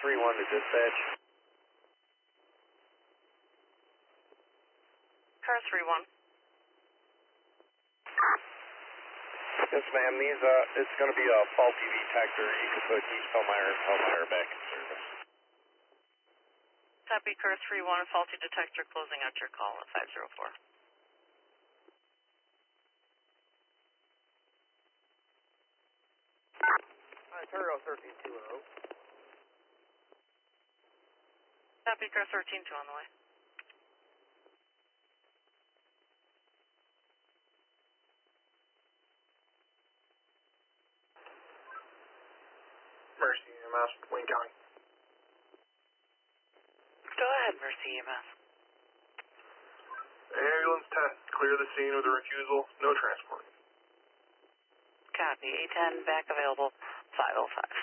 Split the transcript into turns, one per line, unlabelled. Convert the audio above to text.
3-1 to dispatch.
Car 3-1.
Yes, ma'am. It's going to be a faulty detector. You can put East Palmyra and Palmyra back in service.
Copy, Car 3-1, faulty detector, closing out your call at 504.
Ontario 13-2-0.
Copy, Car 13-2 on the way.
Mercy EMS, Wayne County.
Go ahead, Mercy EMS.
Ambulance 10, clear the scene with a refusal, no transport.
Copy, A10 back available, 505.